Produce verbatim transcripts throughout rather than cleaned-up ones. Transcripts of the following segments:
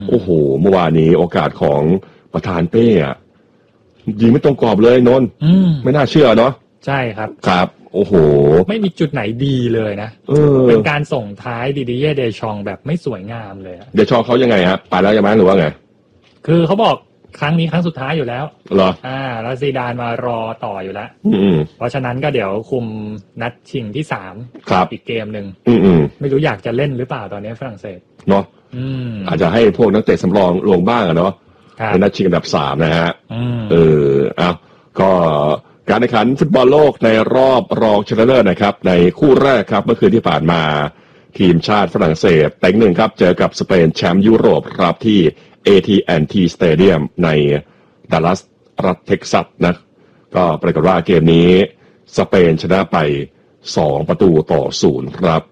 โอ้โหเมื่อวานนี้โอกาสของประธานเป้อะยิงไม่ตรงกรอบเลยนนท์ไม่น่าเชื่อเนาะใช่ครับครับโอ้โหไม่มีจุดไหนดีเลยนะเออเป็นการส่งท้ายดิดิเย่เดชองแบบไม่สวยงามเลยเดชองเขายังไงครับไปแล้วยังไงหรือว่าไงคือเขาบอกครั้งนี้ครั้งสุดท้ายอยู่แล้วเหรออ่าแล้วซีดานมารอต่ออยู่แล้วอืมเพราะฉะนั้นก็เดี๋ยวคุมนัดชิงที่สามอีกเกมหนึ่งอืมไม่รู้อยากจะเล่นหรือเปล่าตอนนี้ฝรั่งเศสเนาะอาจจะให้พวกนักเตะสำรองลงบ้างอะเนาะในนัดชิงอันดับสามนะฮะเออเอาก็การแข่งขันฟุตบอลโลกในรอบรองชนะเลิศนะครับในคู่แรกครับเมื่อคืนที่ผ่านมาทีมชาติฝรั่งเศสเต็งหนึ่งครับเจอกับสเปนแชมป์ยุโรปครับที่ เอ ที แอนด์ ที Stadium ในดัลลัสรัฐเท็กซัสนะก็ปรากฏว่าเกมนี้สเปนชนะไปสองประตูต่อศูนย์ครับ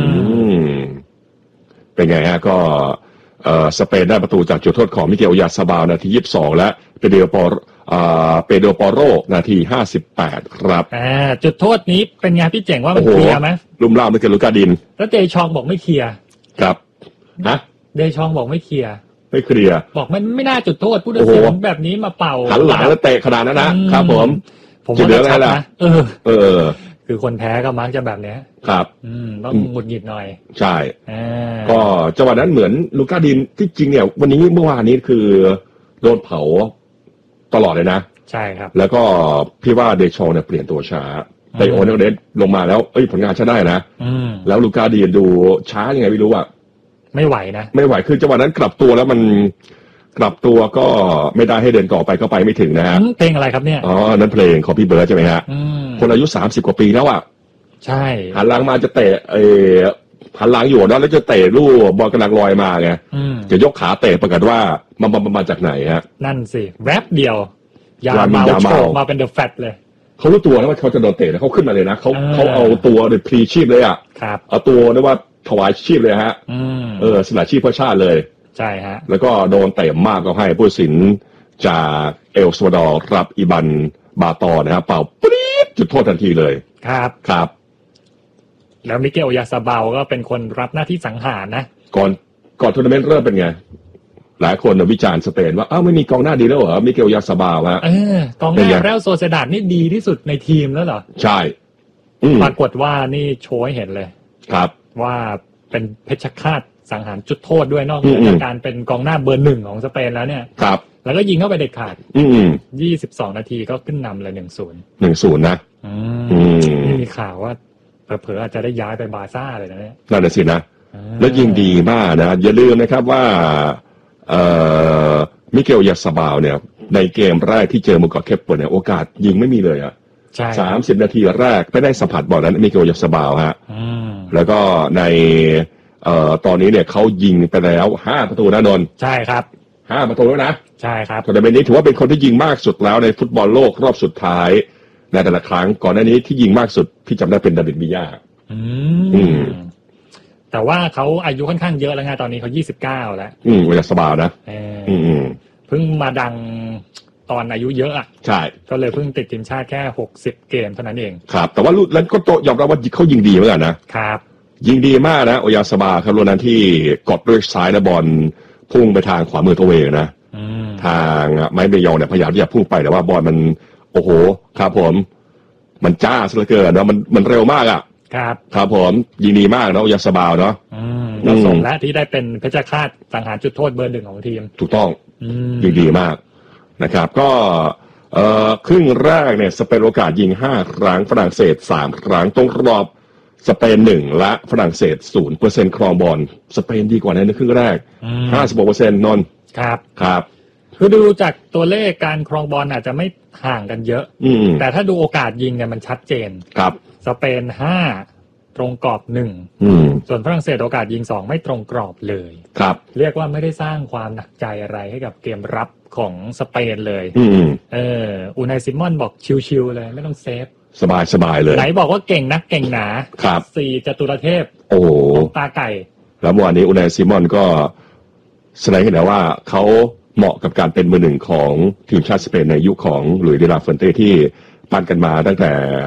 เป็นไงฮะก็สเปนได้ประตูจากจุดโทษของมิเกลยาซาบาลนาทียี่สิบสองและเปเดโอปอร์เปโดปอโรนาทีห้าสิบแปดครับจุดโทษนี้เป็นไงพี่เจ๋งว่ามันเคลียร์ไหมลุ่มล่ามไม่เกินลูกาดินแล้วเดชองบอกไม่เคลียร์ครับฮะเดชองบอกไม่เคลียร์ไม่เคลียร์บอกมันไม่น่าจุดโทษผู้ตัดสินแบบนี้มาเป่าหันหลังแล้วเตะขนาดนั้นนะครับผมผมว่าชัดนะเออเออคือคนแพ้ก็มักจะแบบนี้ครับอืมต้องหงุดหงิดหน่อยใช่ก็จังหวะนั้นเหมือนลูก้าดินที่จริงเนี่ยวันนี้เมื่อวานนี้คือโดนเผาตลอดเลยนะใช่ครับแล้วก็พี่ว่าเดชองเนี่ยเปลี่ยนตัวช้าไดโอเนี่ยเดนลงมาแล้วเอ้ยผลงานใช้ได้นะแล้วลูก้าดินดูช้ายังไงไม่รู้อ่ะไม่ไหวนะไม่ไหวคือจังหวะนั้นกลับตัวแล้วมันกลับตัวก็ไม่ได้ให้เดินต่อไปก็ไปไม่ถึงนะฮะเพลงอะไรครับเนี่ยอ๋อนั้นเพลงของพี่เบิร์ดใช่ไหมฮะคนอายุสามสิบกว่าปีแล้วอ่ะใช่หันหลังมาจะเตะเออหันหลังอยู่นะแล้วจะเตะลูกบอลกำลังลอยมาไงจะยกขาเตะปรากฏว่ามันมันมาจากไหนฮะนั่นสิแวบเดียวยาเมาโฉบมาเป็นเดอะแฟตเลยเขารู้ตัวนะว่าเขาจะโดนเตะแล้วเขาขึ้นมาเลยนะเขาเขาเอาตัวโดยพลีชีพเลยอ่ะเอาตัวเรียกว่าถวายชีพเลยฮะเออสละชีพเพื่อชาติเลยใช่ฮะแล้วก็โดนเตะมากก็ให้ผู้ตัดสินจากเอลซัลวาดอร์รับอิบันบาตอนะครับเป่าปี๊ดจุดโทษทันทีเลยครับครับแล้วมิเกลยาซาบาลก็เป็นคนรับหน้าที่สังหารนะก่อนก่อนทัวร์นาเมนต์เริ่มเป็นไงหลายคนวิจารณ์สเปนว่าอ้าวไม่มีกองหน้าดีแล้วเหรอมิเกลยาซาบาลฮะเออกองหน้าเรอัลโซเซดาดนี่ดีที่สุดในทีมแล้วเหรอใช่ปรากฏว่านี่โชว์ให้เห็นเลยครับว่าเป็นเพชฌฆาตสังหารจุดโทษด้วยนอกจากการเป็นกองหน้าเบอร์หนึ่งของสเปนแล้วเนี่ยครับแล้วก็ยิงเข้าไปเด็ดขาดอืมยี่สิบสองนาทีก็ขึ้นนำเลยหนึ่งศูนย์หนึ่งศูนย์นะอืมนี่มีข่าวว่าเผลอๆอาจจะได้ย้ายไปบาร์ซ่าเลยนะเนี่ยนั่นแหละสินะแล้วยิงดีมากนะอย่าลืมนะครับว่าเอ่อมิเกลยาซาบาลเนี่ยในเกมแรกที่เจอมุกกับเคปปเนี่ยโอกาสยิงไม่มีเลยอ่ะสามสิบนาทีแรกไม่ได้สัมผัสบอลนั้นมิเกลยาซาบาลฮะแล้วก็ในเอ่อตอนนี้เนี่ยเขายิงไปแล้วห้าประตูนะนนท์ใช่ครับห้าประตูแล้วนะใช่ครับแต่ในนี้ถือว่าเป็นคนที่ยิงมากสุดแล้วในฟุตบอลโลกรอบสุดท้ายในแต่ละครั้งก่อนหน้านี้ที่ยิงมากสุดพี่จำได้เป็นดาวิดวิยาอืมแต่ว่าเขาอายุค่อนข้างเยอะแล้วไงตอนนี้เขายี่สิบเก้าแล้วอืมยาซาบาลนะอืมเพิ่งมาดังตอนอายุเยอะอ่ะใช่ก็เลยเพิ่งติดทีมชาติแค่หกสิบเกมเท่านั้นเองครับแต่ว่าแล้วก็ยอมรับว่าเขายิงดีเหมือนกันนะครับยิงดีมากนะโอยาซาบาครับรุ่นนั้นที่กดด้วยซ้ายนะบอลพุ่งไปทางขวามือตัวเองนะทางไม้เบยองเนี่ยพยายามที่จะพุ่งไปแต่ว่าบอลมันโอ้โหครับผมมันจ้าซะเหลือเกินเนาะมันมันเร็วมากอ่ะครับครับผมยิงดีมากเนาะโอยาซาบาเนาะเราส่งและที่ได้เป็นเพชฌฆาตสังหารจุดโทษเบอร์หนึ่งของทีมถูกต้องยิงดีมากนะครับก็เอ่อครึ่งแรกเนี่ยสเปนโอกาสยิงห้าครั้งฝรั่งเศสสามครั้งตรงรอบสเปนหนึ่งและฝรั่งเศสศูนย์เปอร์เซ็นต์ครองบอลสเปนดีกว่าในครึ่งแรกห้าสิบหกเปอร์เซ็นต์นนครับครับคือดูจากตัวเลขการครองบอลอาจจะไม่ห่างกันเยอะแต่ถ้าดูโอกาสยิงเนี่ยมันชัดเจนครับสเปนห้าตรงกรอบหนึ่งส่วนฝรั่งเศสโอกาสยิงสองไม่ตรงกรอบเลยครับเรียกว่าไม่ได้สร้างความหนักใจอะไรให้กับเกมรับของสเปนเลยเอออูไนซิมอนบอกชิวๆเลยไม่ต้องเซฟสบายสบายเลยไหนบอกว่าเก่งนักเก่งหนาครับสี่จตุรเทพโอ้ตาไก่แล้วเมื่อวานนี้อูไนซิมอนก็แสดงให้เห็นว่าเขาเหมาะกับการเป็นมือหนึ่งของทีมชาติสเปนในยุคของหลุยส์เดลาเฟนเต้ที่ปั้นกันมาตั้งแต่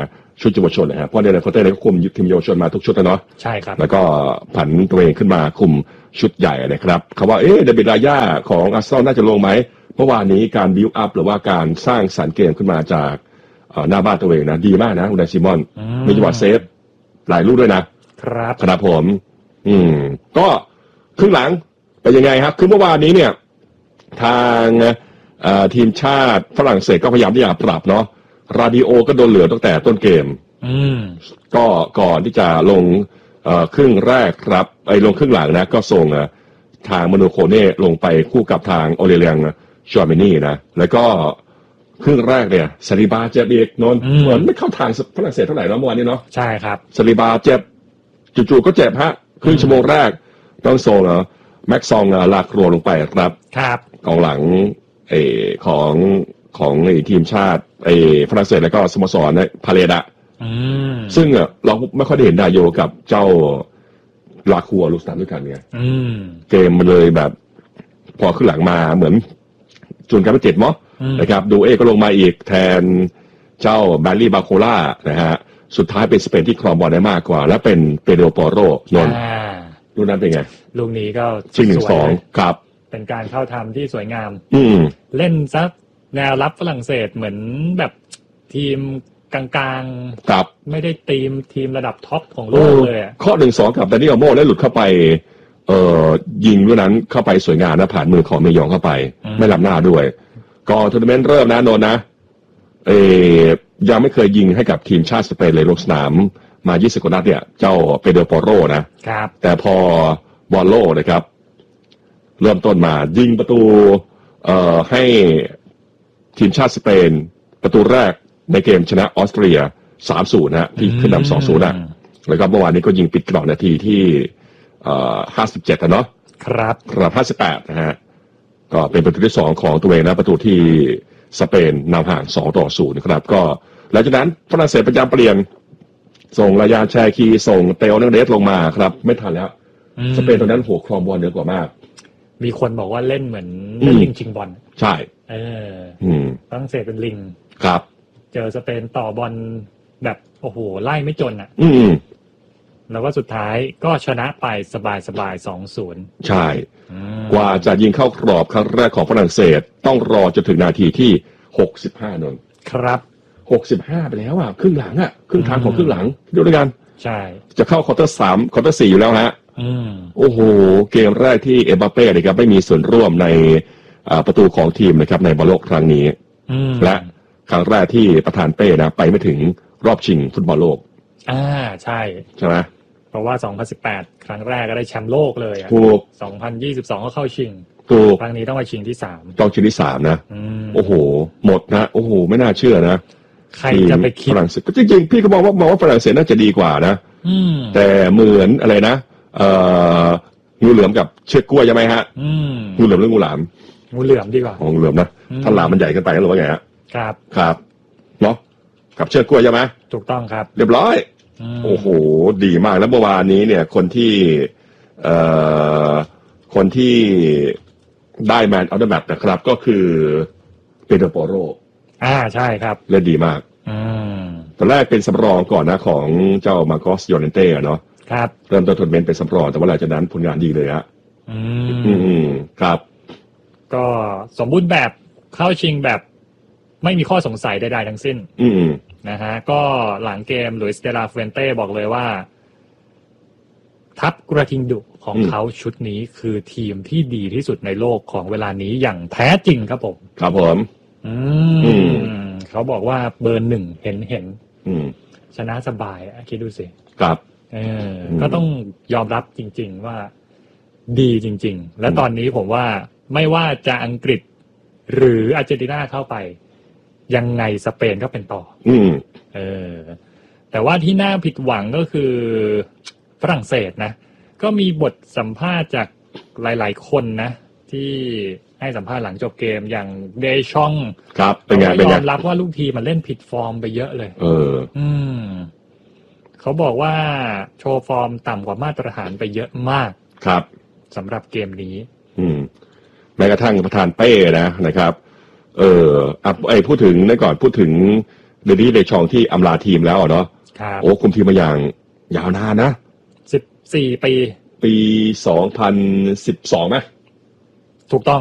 ชุดเยาวชนนะฮะเพราะเดนเนอร์โฟเต้ก็คุมทีมเยาวชนมาทุกชุดแล้วเนาะใช่ครับแล้วก็ผันตัวเองขึ้นมาคุมชุดใหญ่นะครับเขาว่าเอ๊ะเดวิดรายาของอาร์เซนอลน่าจะลงไหมเมื่อวานนี้การบิวอัพหรือว่าการสร้างสรรค์เกมขึ้นมาจากหน้าบ้านตัวเองนะดีมากนะอุนายซิมอนมีจังหวะเซฟหลายลูกด้วยนะครับครับผมอืมก็ครึ่งหลังเป็นยังไงครับคือเมื่อวานนี้เนี่ยทางทีมชาติฝรั่งเศสก็พยายามที่จะปรับเนาะราดิโอก็โดนเหลือตั้งแต่ต้นเกมก็ก่อนที่จะลงครึ่งแรกครับไอ้ลงครึ่งหลังนะก็ส่งทางมโนโคเน่ลงไปคู่กับทางโอเลเลียงชอร์เมนี่นะแล้วก็ครึ่งแรกเนี่ยซาลิบาเจ็บอีกนนเหมือนไม่เข้าทางฝรั่งเศสเท่าไหร่แล้วเมื่อวานนี้เนาะใช่ครับซาลิบาเจ็บจู่ๆก็เจ็บฮะครึ่งชั่วโมงแรกต้องส่งแม็กซองลากรัวลงไปครับครับกองหลังเอของของไอ้ทีมชาติไอ้ฝรั่งเศสแล้วก็สโมสรพาเลดะซึ่งเราไม่ค่อยได้เห็นดาโยกับเจ้าลาคัวลูสตันด้วยกันไงเกมมันเลยแบบพอขึ้นหลังมาเหมือนจนกันไปเจ็ดมั้งนะครับดูเอก็ลงมาอีกแทนเจ้าแบลลี่บาโคล่านะฮะสุดท้ายเป็นสเปนที่ครองบอลได้มากกว่าและเป็นเปโดรโปโรนนลูกนั้นเป็นไงลูกนี้ก็ชิงหนึ่งสองครับเป็นการเข้าทำที่สวยงามอืมเล่นซักแนวรับฝรั่งเศสเหมือนแบบทีมกลางๆครับไม่ได้ทีมทีมระดับท็อปของโลกเลยข้อหนึ่งสองกับดานิเอลโม่ได้หลุดเข้าไปเอ่อยิงลูกนั้นเข้าไปสวยงามนะผ่านมือของเมยองเข้าไปไม่ล้ำหน้าด้วยก็ทัวร์นาเมนต์เริ่มนะโนนนะเอยังไม่เคยยิงให้กับทีมชาติสเปนเลยลงสนามมายี่สิบกว่านัดเนี่ยเจ้าเปโดรโปโรนะครับแต่พอบอลโลนะครับเริ่มต้นมายิงประตูเอ่อให้ทีมชาติสเปนประตูแรกในเกมชนะออสเตรีย สามศูนย์ นะที่ขึ้นนำ สองศูนย์ นะแล้วก็เมื่อวานนี้ก็ยิงปิดกรอบนาทีที่เอ่อห้าสิบเจ็ดนะเนาะครับครับห้าสิบแปดนะฮะก็เป็นประตูที่สองของตัวเองนะประตูที่สเปนนำห่างสองต่อศูนย์นะครับก็หลังจากนั้นฝรั่งเศสพยายามเปลี่ยนส่งรายาแชร์คีส่งเตโอเนเดสลงมาครับไม่ทันแล้วสเปนตอนนั้นโหครองบอลเยอะกว่ามากมีคนบอกว่าเล่นเหมือนเล่นลิงชิงบอลใช่เออฝรั่งเศสเป็นลิงครับเจอสเปนต่อบอลแบบโอ้โหไล่ไม่จนอ่ะอืมแล้วก็สุดท้ายก็ชนะไปสบายสบายสองศูนย์ใช่กว่าจะยิงเข้ากรอบครั้งแรกของฝรั่งเศสต้องรอจนถึงนาทีที่หกสิบห้านนครับหกสิบห้าไปแล้วอ่ะครึ่งหลังอ่ะครึ่งทางของครึ่งหลังดูด้วยกันใช่จะเข้าควอเตอร์สามควอเตอร์สี่อยู่แล้วฮะโอ้โหเกมแรกที่เอ็มบัปเป้นะครับไม่มีส่วนร่วมในประตูของทีมนะครับในบอลโลกครั้งนี้และครั้งแรกที่ประธานเป้นะไปไม่ถึงรอบชิงฟุตบอลโลกอ่าใช่ใช่ไหมเพราะว่าสองพันสิบแปดครั้งแรกก็ได้แชมป์โลกเลยอ่ะถูกสองพันยี่สิบสองก็เข้าชิงถูกครั้งนี้ต้องไปชิงที่สามต้องชิงที่สามนะโอ้โหหมดนะโอ้โหไม่น่าเชื่อนะใครจะไปคิดฝรั่งเศสจริงๆพี่ก็มองว่ามองว่าฝรั่งเศสน่าจะดีกว่านะแต่เหมือนอะไรนะเอ่องูเหลือมกับเชือกกล้วยใช่ไหมฮะงูเหลือมหรืองูหลามงูเหลือมดีกว่างูเหลือมนะถ้าหลามมันใหญ่เกินไปหรือว่าไงฮะครับครับเนาะกับเชือกกล้วยใช่ไหมถูกต้องครับเรียบร้อยโอ้โหดีมากแล้วเมื่อวานนี้เนี่ยคนที่เอ่อคนที่ได้แมนออฟเดอะแมตช์นะครับก็คือเปโดรโปโรอ่าใช่ครับเล่นดีมากตอนแรกเป็นสำรองก่อนนะของเจ้ามาโกสโยเรนเต้เนาะครับเริ่มต้นทัวร์นาเมนต์เป็นสำรองแต่ว่าหลังจากนั้นผลงานดีเลยฮะอืมครับก็สมบูรณ์แบบเข้าชิงแบบไม่มีข้อสงสัยใดๆทั้งสิ้นอืมนะฮะก็หลังเกมลุยส์เดลาเฟนเต้บอกเลยว่าทัพกระทิงดุของเขาชุดนี้คือทีมที่ดีที่สุดในโลกของเวลานี้อย่างแท้จริงครับผมครับผมอืมเขาบอกว่าเบอร์หนึ่งเห็นเห็นชนะสบายคิดดูสิครับเออก็ต้องยอมรับจริงๆว่าดีจริงๆและตอนนี้ผมว่าไม่ว่าจะอังกฤษหรืออาร์เจนตินาเข้าไปยังไงสเปนก็เป็นต่ออืมเออแต่ว่าที่น่าผิดหวังก็คือฝรั่งเศสนะก็มีบทสัมภาษณ์จากหลายๆคนนะที่ให้สัมภาษณ์หลังจบเกมอย่างเดชองครับเป็นไงเป็นไงยอมรับว่าลูกทีมมันเล่นผิดฟอร์มไปเยอะเลยเอออืมเขาบอกว่าโชว์ฟอร์มต่ำกว่ามาตรฐานไปเยอะมากครับสำหรับเกมนี้อืมแม้กระทั่งประธานเป้นะนะครับเอออ่ะไอ้พูดถึงนั่นก่อนพูดถึงเดนนี่เดชองที่อำลาทีมแล้วเนาะโอ้คุมทีมมาอย่างยาวนานนะสิบสี่ปีปีสองพันสิบสองมั้ยถูกต้อง